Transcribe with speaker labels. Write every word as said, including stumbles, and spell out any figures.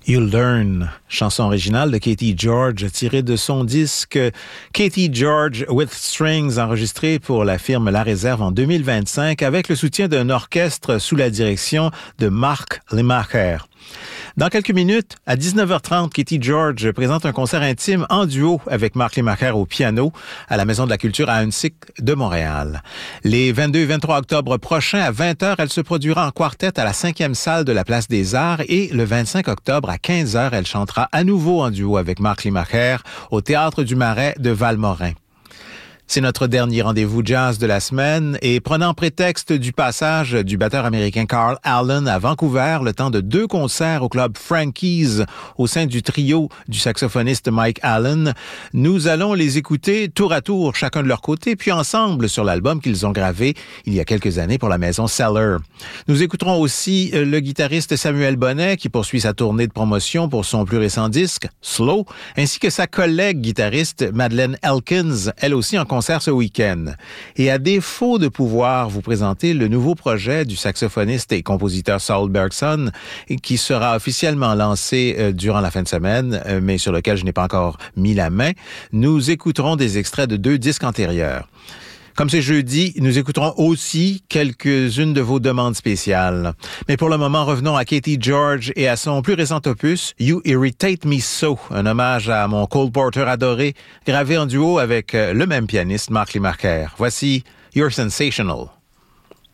Speaker 1: You'll Learn, chanson originale de Katie George, tirée de son disque Katie George with Strings, enregistré pour la firme La Réserve en deux mille vingt-cinq avec le soutien d'un orchestre sous la direction de Mark Limacher. Dans quelques minutes, à dix-neuf heures trente, Katie George présente un concert intime en duo avec Mark Limacher au piano à la Maison de la Culture à Ahuntsic de Montréal. Les vingt-deux et vingt-trois octobre prochains, à vingt heures, elle se produira en quartet à la cinquième salle de la Place des Arts et le vingt-cinq octobre à quinze heures, elle chantera à nouveau en duo avec Mark Limacher au Théâtre du Marais de Valmorin. C'est notre dernier rendez-vous jazz de la semaine et prenant prétexte du passage du batteur américain Carl Allen à Vancouver, le temps de deux concerts au club Frankie's au sein du trio du saxophoniste Mike Allen, nous allons les écouter tour à tour, chacun de leur côté, puis ensemble sur l'album qu'ils ont gravé il y a quelques années pour la maison Cellar. Nous écouterons aussi le guitariste Samuel Bonnet qui poursuit sa tournée de promotion pour son plus récent disque, Slow, ainsi que sa collègue guitariste Madeleine Elkins, elle aussi en concert ce week-end. Et à défaut de pouvoir vous présenter le nouveau projet du saxophoniste et compositeur Saul Bergson, qui sera officiellement lancé euh, durant la fin de semaine, euh, mais sur lequel je n'ai pas encore mis la main, nous écouterons des extraits de deux disques antérieurs. Comme c'est jeudi, nous écouterons aussi quelques-unes de vos demandes spéciales. Mais pour le moment, revenons à Katie George et à son plus récent opus, You Irritate Me So, un hommage à mon Cole Porter adoré, gravé en duo avec le même pianiste, Mark Limacher. Voici You're Sensational.